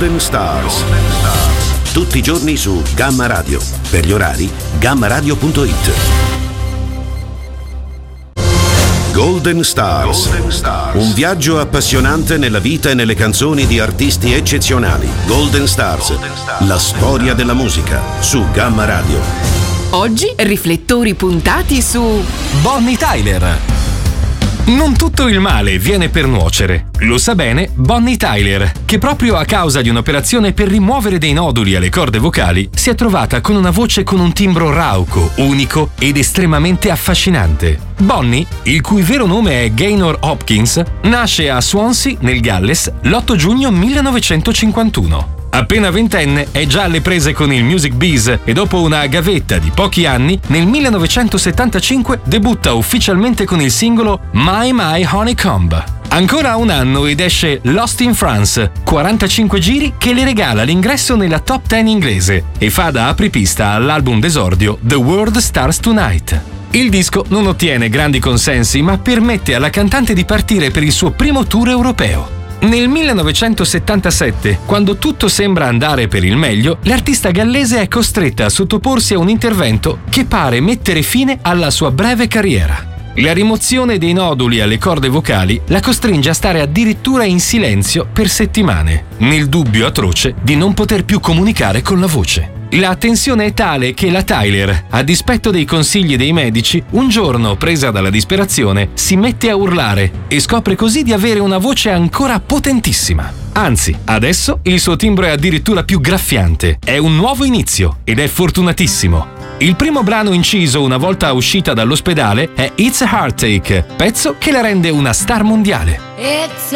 Golden Stars. Tutti i giorni su Gamma Radio. Per gli orari, gammaradio.it. Golden Stars. Un viaggio appassionante nella vita e nelle canzoni di artisti eccezionali. Golden Stars. La storia della musica su Gamma Radio. Oggi riflettori puntati su Bonnie Tyler. Non tutto il male viene per nuocere. Lo sa bene Bonnie Tyler, che proprio a causa di un'operazione per rimuovere dei noduli alle corde vocali si è trovata con una voce con un timbro rauco, unico ed estremamente affascinante. Bonnie, il cui vero nome è Gaynor Hopkins, nasce a Swansea, nel Galles, l'8 giugno 1951. Appena ventenne è già alle prese con il music biz e dopo una gavetta di pochi anni, nel 1975 debutta ufficialmente con il singolo My My Honeycomb. Ancora un anno ed esce Lost in France, 45 giri che le regala l'ingresso nella top 10 inglese e fa da apripista all'album d'esordio The World Starts Tonight. Il disco non ottiene grandi consensi ma permette alla cantante di partire per il suo primo tour europeo. Nel 1977, quando tutto sembra andare per il meglio, l'artista gallese è costretta a sottoporsi a un intervento che pare mettere fine alla sua breve carriera. La rimozione dei noduli alle corde vocali la costringe a stare addirittura in silenzio per settimane, nel dubbio atroce di non poter più comunicare con la voce. La tensione è tale che la Tyler, a dispetto dei consigli dei medici, un giorno, presa dalla disperazione, si mette a urlare e scopre così di avere una voce ancora potentissima. Anzi, adesso il suo timbro è addirittura più graffiante. È un nuovo inizio ed è fortunatissimo. Il primo brano inciso una volta uscita dall'ospedale è It's a Heartache, pezzo che la rende una star mondiale.